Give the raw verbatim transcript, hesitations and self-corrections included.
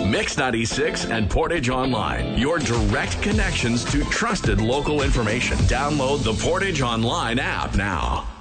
Mix ninety-six and Portage Online, your direct connections to trusted local information. Download the Portage Online app now.